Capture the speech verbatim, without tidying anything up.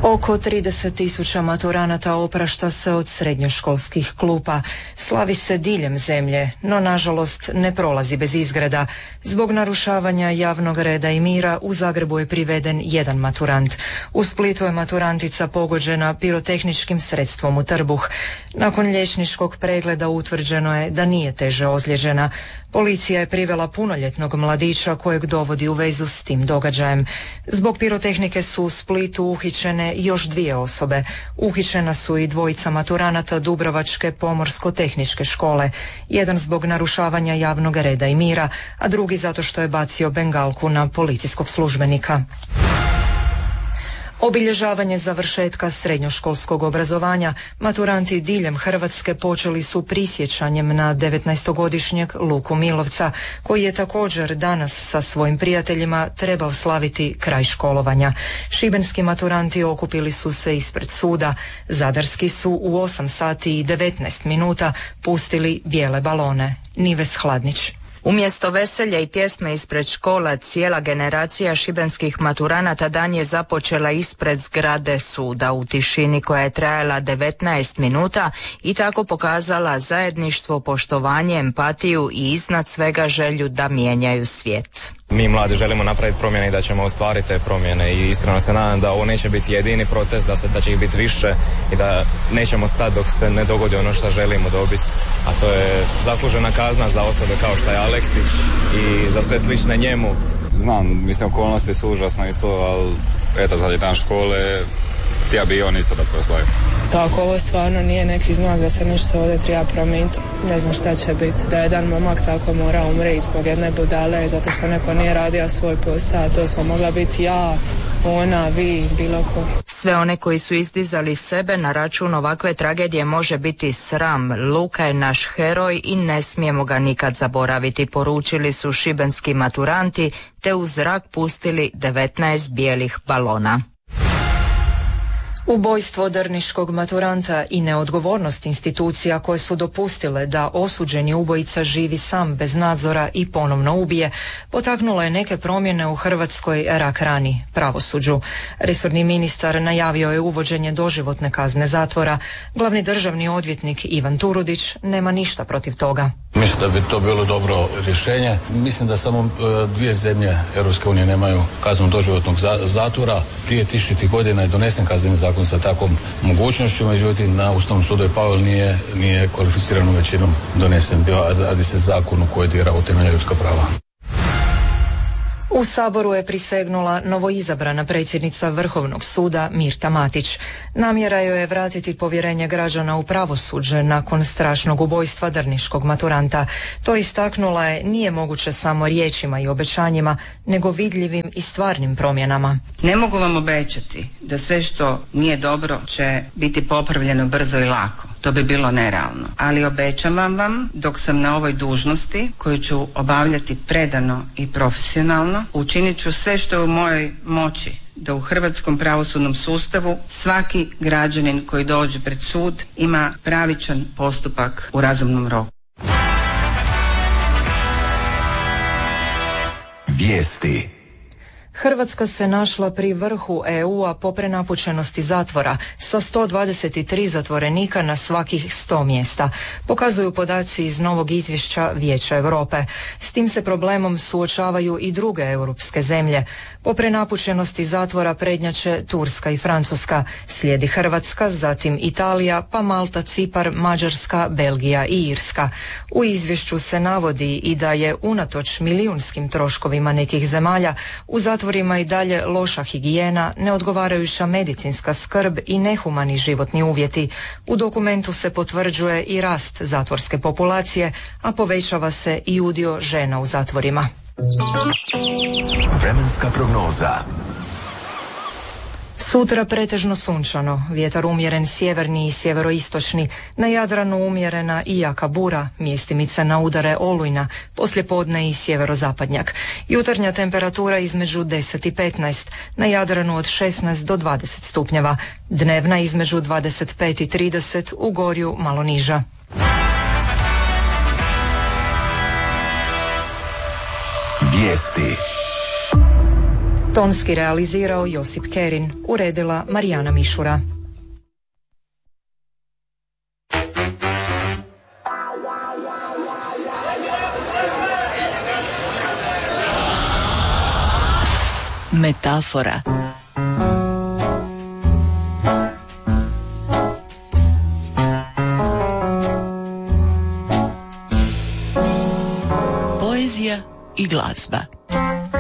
Oko trideset tisuća maturanata oprašta se od srednjoškolskih klupa. Slavi se diljem zemlje, no nažalost ne prolazi bez izgreda. Zbog narušavanja javnog reda i mira u Zagrebu je priveden jedan maturant. U Splitu je maturantica pogođena pirotehničkim sredstvom u trbuh. Nakon liječničkog pregleda utvrđeno je da nije teže ozlijeđena. Policija je privela punoljetnog mladića kojeg dovodi u vezu s tim događajem. Zbog pirotehnike su u Splitu uhićene još dvije osobe. Uhićena su i dvojica maturanata Dubrovačke pomorsko-tehničke škole. Jedan zbog narušavanja javnog reda i mira, a drugi zato što je bacio bengalku na policijskog službenika. Obilježavanje završetka srednjoškolskog obrazovanja maturanti diljem Hrvatske počeli su prisjećanjem na devetnaestogodišnjeg Luku Milovca, koji je također danas sa svojim prijateljima trebao slaviti kraj školovanja. Šibenski maturanti okupili su se ispred suda. Zadarski su u osam sati i devetnaest minuta pustili bijele balone. Nives Hladnić. Umjesto veselja i pjesme ispred škola, cijela generacija šibenskih maturanata dan je započela ispred zgrade suda u tišini koja je trajala devetnaest minuta i tako pokazala zajedništvo, poštovanje, empatiju i iznad svega želju da mijenjaju svijet. Mi mladi želimo napraviti promjene i da ćemo ostvariti te promjene i iskreno se nadam da ovo neće biti jedini protest, da, se, da će ih biti više i da nećemo stati dok se ne dogodi ono što želimo dobiti, a to je zaslužena kazna za osobe kao što je Aleksić i za sve slične njemu. Znam, mislim, okolnosti su užasno isto, ali eto, zadnji dan škole, htio bi i on isto da proslavim. Tako, ovo stvarno nije neki znak da se nešto ovdje treba promijeniti. Ne znam šta će biti. Da je jedan momak tako mora umriti zbog jedne budale, zato što neko nije radio svoj posao. To smo mogla biti ja, ona, vi, bilo ko. Sve one koji su izdizali sebe na račun ovakve tragedije može biti sram. Luka je naš heroj i ne smijemo ga nikad zaboraviti, poručili su šibenski maturanti, te u zrak pustili devetnaest bijelih balona. Ubojstvo drniškog maturanta i neodgovornost institucija koje su dopustile da osuđeni ubojica živi sam bez nadzora i ponovno ubije, potaknulo je neke promjene u hrvatskoj rak rani, pravosuđu. Resorni ministar najavio je uvođenje doživotne kazne zatvora. Glavni državni odvjetnik Ivan Turudić nema ništa protiv toga. Mislim da bi to bilo dobro rješenje. Mislim da samo dvije zemlje Europske unije nemaju kaznu doživotnog zatvora. dvije tisućite. godina je donesen kazneni zakon sa takvom mogućnošću, međutim na Ustavnom sudu je Pavel nije, nije kvalificiranom većinom donesen. Bio, radi se zakonu koji dira u temelje ljudska prava. U Saboru je prisegnula novoizabrana predsjednica Vrhovnog suda Mirta Matić. Namjera joj je vratiti povjerenje građana u pravosuđe nakon strašnog ubojstva drniškog maturanta. To istaknula je nije moguće samo riječima i obećanjima, nego vidljivim i stvarnim promjenama. Ne mogu vam obećati da sve što nije dobro će biti popravljeno brzo i lako. To bi bilo nerealno. Ali obećavam vam, dok sam na ovoj dužnosti, koju ću obavljati predano i profesionalno, učinit ću sve što je u mojoj moći da u hrvatskom pravosudnom sustavu svaki građanin koji dođe pred sud ima pravičan postupak u razumnom roku. Vijesti. Hrvatska se našla pri vrhu E U-a po prenapučenosti zatvora sa sto dvadeset tri zatvorenika na svakih sto mjesta. Pokazuju podaci iz novog izvješća Vijeća Europe. S tim se problemom suočavaju i druge europske zemlje. Po prenapučenosti zatvora prednjače Turska i Francuska, slijedi Hrvatska, zatim Italija, pa Malta, Cipar, Mađarska, Belgija i Irska. U izvješću se navodi i da je unatoč milijunskim troškovima nekih zemalja u zatvorima i dalje loša higijena, neodgovarajuća medicinska skrb i nehumani životni uvjeti. U dokumentu se potvrđuje i rast zatvorske populacije, a povećava se i udio žena u zatvorima. Vremenska prognoza. Sutra pretežno sunčano, vjetar umjeren sjeverni i sjeveroistočni, na Jadranu umjerena i jaka bura, mjestimice na udare olujna, poslijepodne i sjeverozapadnjak. Jutarnja temperatura između deset i petnaest, na Jadranu od šesnaest do dvadeset stupnjeva, dnevna između dvadeset pet i trideset, u Gorju malo niža. Vijesti. Tonski realizirao Josip Kerin, uredila Marijana Mišura. Metafora. Poezija i glazba.